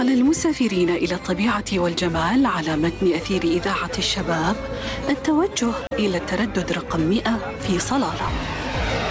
على المسافرين إلى الطبيعة والجمال على متن أثير إذاعة الشباب التوجه إلى التردد رقم 100 في صلالة.